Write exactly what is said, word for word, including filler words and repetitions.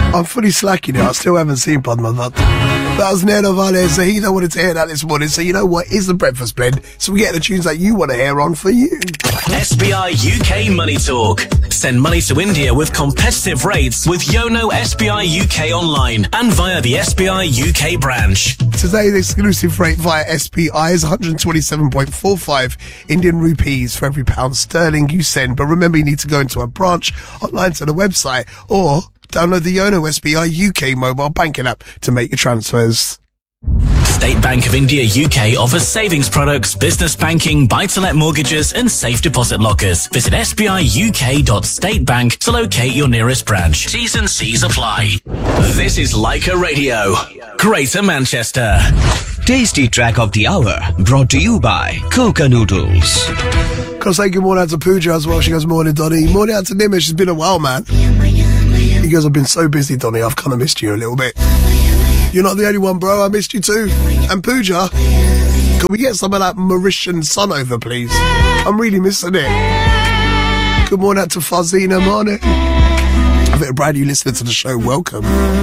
I'm fully slacking it. I still haven't seen Padma. That was Neno Vale, so he don't wanted to hear that this morning. So you know what? It's the Breakfast Blend. So we get the tunes that you want to hear on for you. S B I U K Money Talk. Send money to India with competitive rates with Yono S B I U K online and via the S B I U K branch. Today's exclusive rate via S P I is one hundred twenty-seven point four five Indian rupees for every pound sterling you send. But remember, you need to go into a branch, online to the website, or download the Yono S B I U K mobile banking app to make your transfers. State Bank of India U K offers savings products, business banking, buy-to-let mortgages and safe deposit lockers. Visit s b i u k dot state bank to locate your nearest branch. T's and C's apply. This is Leica Radio, Greater Manchester. Tasty track of the hour brought to you by Coca Noodles. Can I say good morning out to Pooja as well? She goes, morning, Donny. Morning out to Nimish. It's been a while, man. You guys have been so busy, Donny. I've kind of missed you a little bit. You're not the only one, bro. I missed you too. And Pooja, can we get some of that Mauritian sun over, please? I'm really missing it. Good morning out to Fazina, morning. I think, Brad, you listening to the show. Welcome.